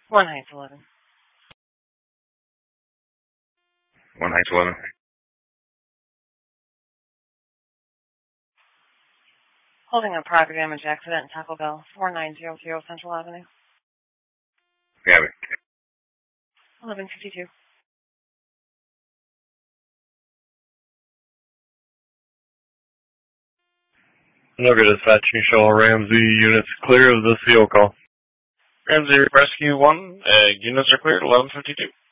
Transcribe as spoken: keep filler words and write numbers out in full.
One Heights eleven. One Heights eleven. Holding a property damage accident in Taco Bell, four nine zero zero Central Avenue. Yeah. eleven fifty-two. Logan Dispatch, Michelle Ramsey, units clear of the C O call. Ramsey Rescue one, uh, units are cleared, eleven fifty-two.